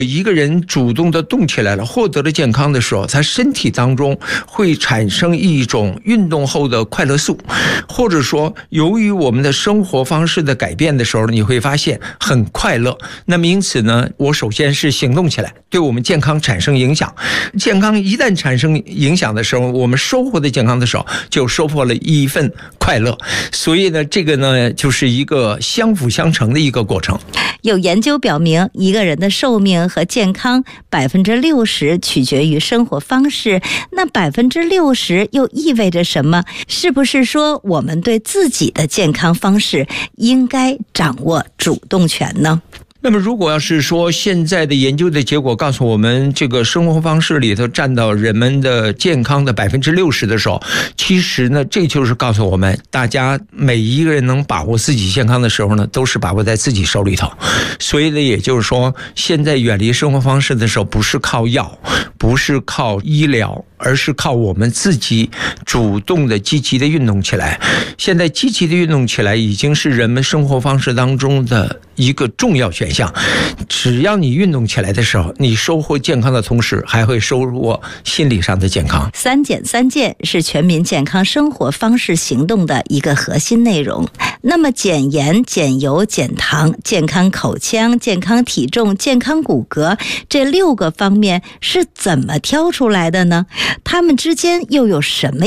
一个人主动的动起来了，获得了健康的时候，他身体当中会产生一种运动后的快乐素，或者说由于我们的生活方式的改变的时候，你会发现很快乐。那么因此呢，我首先是行动起来，对我们健康产生影响。健康一旦产生影响的时候，我们收获的健康的时候，就收获了一份快乐。所以呢，这个呢就是一个相辅相成的一个过程。 有研究表明，一个人的寿命和健康60%取决于生活方式，那60%又意味着什么？是不是说我们对自己的健康方式应该掌握主动权呢？ 那么如果要是说现在的研究的结果告诉我们，这个生活方式里头占到人们的健康的60%的时候，其实呢，这就是告诉我们，大家每一个人能把握自己健康的时候呢，都是把握在自己手里头。所以呢，也就是说，现在远离生活方式的时候，不是靠药，不是靠医疗，而是靠我们自己主动的积极的运动起来。现在积极的运动起来已经是人们生活方式当中的一个重要选项。只要你运动起来的时候，你收获健康的同时，还会收获心理上的健康。 3减3健是全民健康生活方式行动的一个核心内容。那么减盐、减油、减糖、健康口腔、健康体重、健康骨骼这6个方面是怎么挑出来的呢？它们之间又有什么